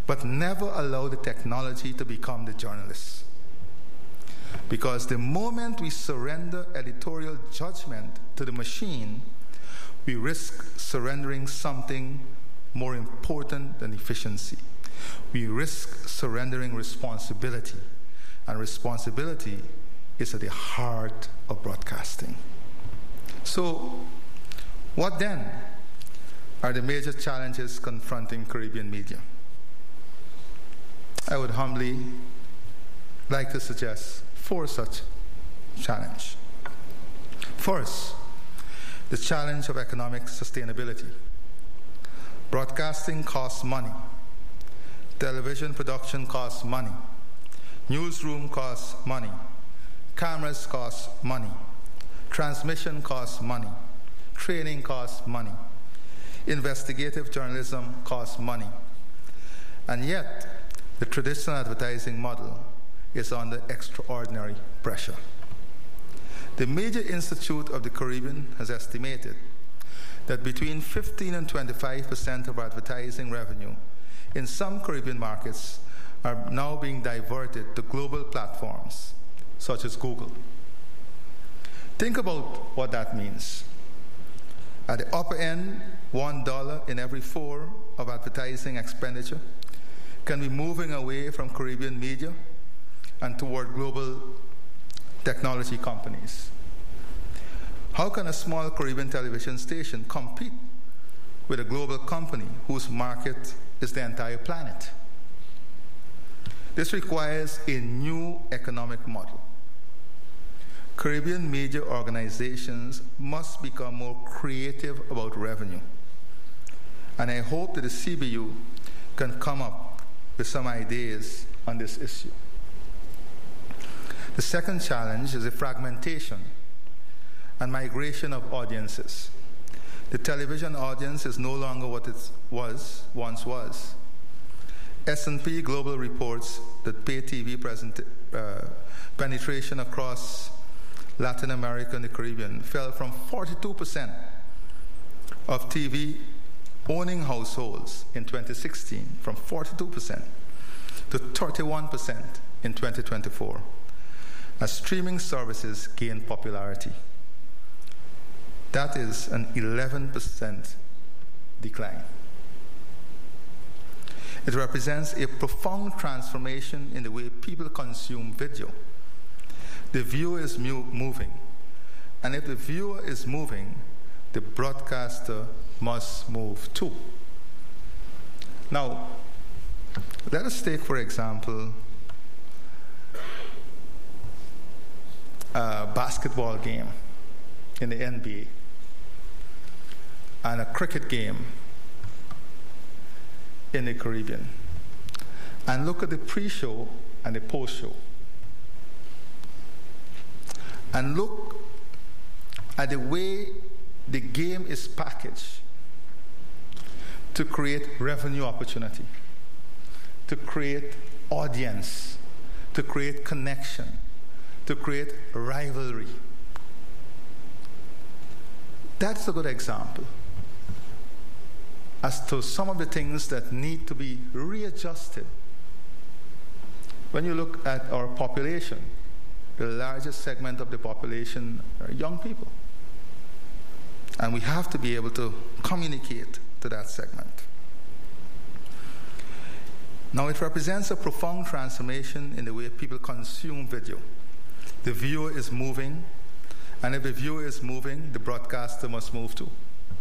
but never allow the technology to become the journalist. Because the moment we surrender editorial judgment to the machine, we risk surrendering something more important than efficiency. We risk surrendering responsibility, and responsibility is at the heart of broadcasting. So, what then are the major challenges confronting Caribbean media? I would humbly like to suggest 4 such challenges. First, the challenge of economic sustainability. Broadcasting costs money. Television production costs money. Newsroom costs money. Cameras cost money. Transmission costs money. Training costs money. Investigative journalism costs money. And yet, the traditional advertising model is under extraordinary pressure. The Media Institute of the Caribbean has estimated that between 15 and 25% of advertising revenue in some Caribbean markets are now being diverted to global platforms such as Google. Think about what that means. At the upper end, $1 in every 4 of advertising expenditure can be moving away from Caribbean media and toward global technology companies. How can a small Caribbean television station compete with a global company whose market is the entire planet? This requires a new economic model. Caribbean media organizations must become more creative about revenue. And I hope that the CBU can come up with some ideas on this issue. The second challenge is the fragmentation and migration of audiences. The television audience is no longer what it once was. S&P Global reports that pay TV penetration across Latin America and the Caribbean fell from 42% of TV owning households in 2016, from 42% to 31% in 2024, as streaming services gain popularity. That is an 11% decline. It represents a profound transformation in the way people consume video. The viewer is moving, and if the viewer is moving, the broadcaster must move too. Now, let us take, for example, a basketball game in the NBA and a cricket game in the Caribbean, and look at the pre-show and the post-show, and look at the way the game is packaged to create revenue opportunity, to create audience, to create connection, to create rivalry. That's a good example as to some of the things that need to be readjusted. When you look at our population, the largest segment of the population are young people. And we have to be able to communicate to that segment. Now, it represents a profound transformation in the way people consume video. The viewer is moving, and if the viewer is moving, the broadcaster must move too.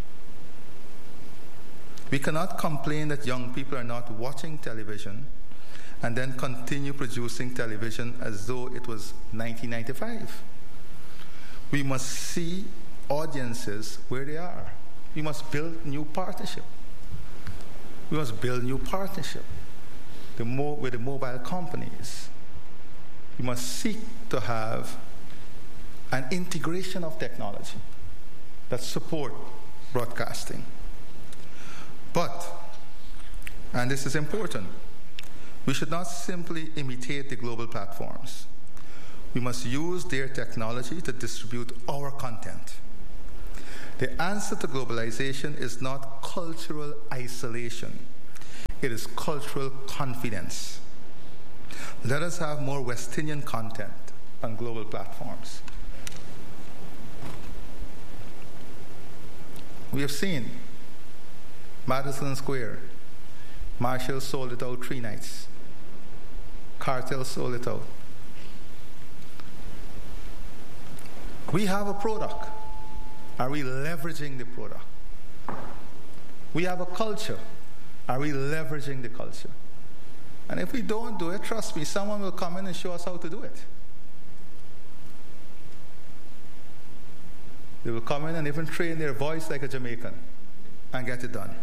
We cannot complain that young people are not watching television and then continue producing television as though it was 1995. We must see audiences where they are. We must build new partnership. We must build new partnership with the mobile companies. We must seek to have an integration of technology that support broadcasting. But, and this is important, we should not simply imitate the global platforms. We must use their technology to distribute our content. The answer to globalization is not cultural isolation. It is cultural confidence. Let us have more West Indian content on global platforms. We have seen Madison Square, Marshall sold it out 3 nights. Cartel sold it out. We have a product. Are we leveraging the product? We have a culture. Are we leveraging the culture? And if we don't do it, trust me, someone will come in and show us how to do it. They will come in and even train their voice like a Jamaican and get it done.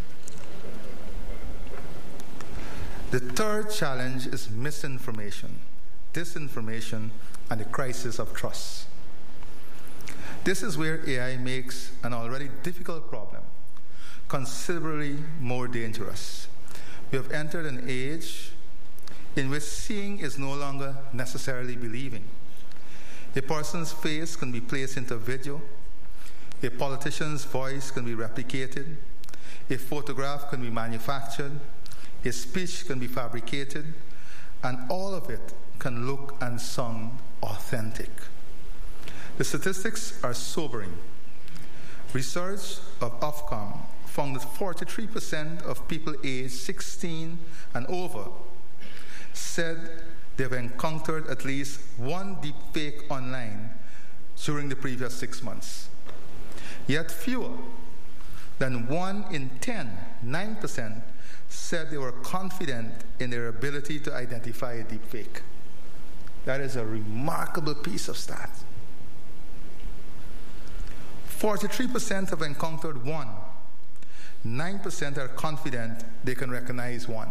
The third challenge is misinformation, disinformation, and the crisis of trust. This is where AI makes an already difficult problem considerably more dangerous. We have entered an age in which seeing is no longer necessarily believing. A person's face can be placed into video. A politician's voice can be replicated. A photograph can be manufactured. A speech can be fabricated. And all of it can look and sound authentic. The statistics are sobering. Research of Ofcom found that 43% of people aged 16 and over said they've encountered at least one deepfake online during the previous 6 months. Yet fewer than 1 in 10, 9%, said they were confident in their ability to identify a deepfake. That is a remarkable piece of stats. 43% have encountered one. 9% are confident they can recognize one.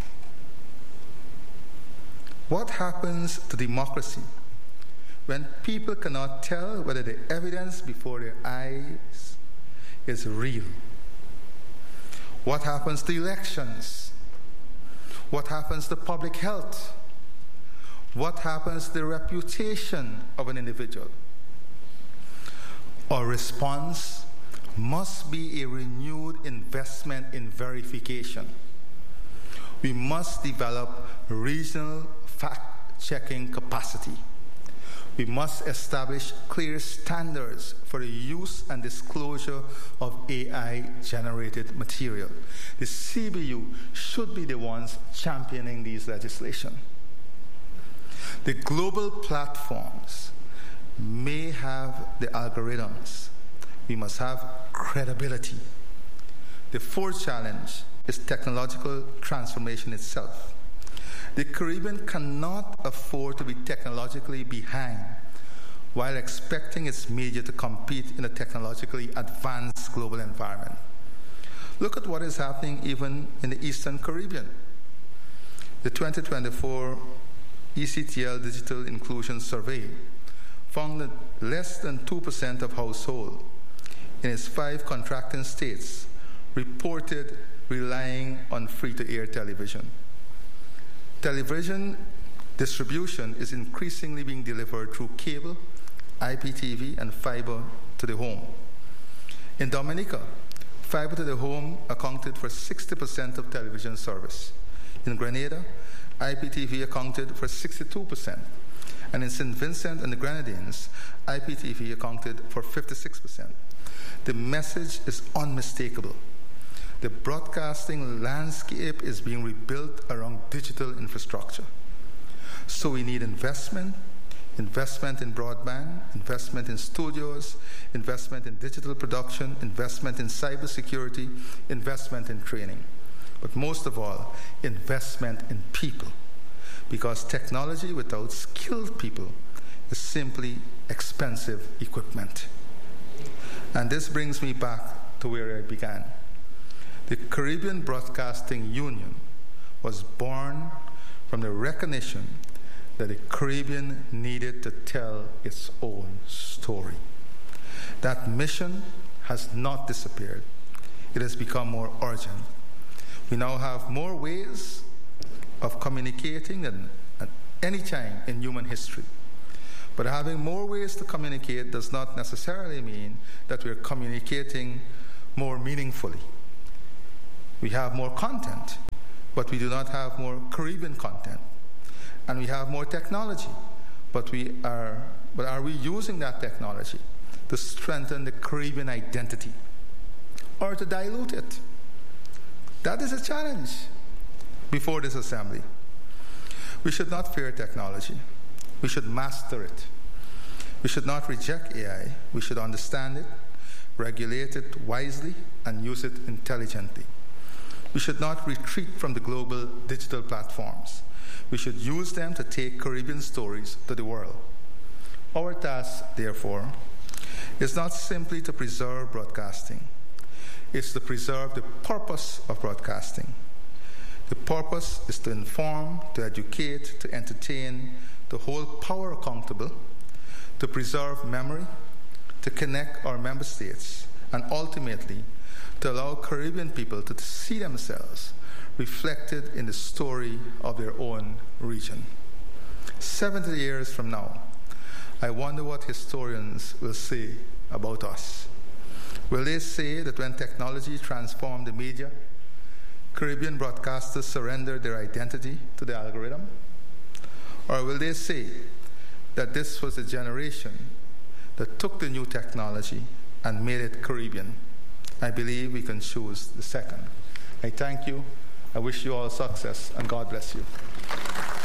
What happens to democracy when people cannot tell whether the evidence before their eyes is real? What happens to elections? What happens to public health? What happens to the reputation of an individual? Our response must be a renewed investment in verification. We must develop regional fact-checking capacity. We must establish clear standards for the use and disclosure of AI-generated material. The CBU should be the ones championing these legislation. The global platforms may have the algorithms. We must have credibility. The fourth challenge is technological transformation itself. The Caribbean cannot afford to be technologically behind while expecting its media to compete in a technologically advanced global environment. Look at what is happening even in the Eastern Caribbean. The 2024 ECTL Digital Inclusion Survey found that less than 2% of households in its 5 contracting states reported relying on free-to-air television. Television distribution is increasingly being delivered through cable, IPTV, and fiber to the home. In Dominica, fiber to the home accounted for 60% of television service. In Grenada, IPTV accounted for 62%. And in St. Vincent and the Grenadines, IPTV accounted for 56%. The message is unmistakable. The broadcasting landscape is being rebuilt around digital infrastructure. So we need investment in broadband, investment in studios, investment in digital production, investment in cybersecurity, investment in training. But most of all, investment in people. Because technology without skilled people is simply expensive equipment. And this brings me back to where I began. The Caribbean Broadcasting Union was born from the recognition that the Caribbean needed to tell its own story. That mission has not disappeared. It has become more urgent. We now have more ways of communicating than at any time in human history. But having more ways to communicate does not necessarily mean that we're communicating more meaningfully. We have more content. but we do not have more Caribbean content. And we have more technology, but are we using that technology to strengthen the Caribbean identity or to dilute it? That is a challenge before this assembly. We should not fear technology. We should master it. We should not reject AI. We should understand it, regulate it wisely, and use it intelligently. We should not retreat from the global digital platforms. We should use them to take Caribbean stories to the world. Our task, therefore, is not simply to preserve broadcasting. It's to preserve the purpose of broadcasting. The purpose is to inform, to educate, to entertain, to hold power accountable, to preserve memory, to connect our member states, and ultimately to allow Caribbean people to see themselves reflected in the story of their own region. 70 years from now, I wonder what historians will say about us. Will they say that when technology transformed the media, Caribbean broadcasters surrendered their identity to the algorithm? Or will they say that this was a generation that took the new technology and made it Caribbean? I believe we can choose the second. I thank you. I wish you all success, and God bless you.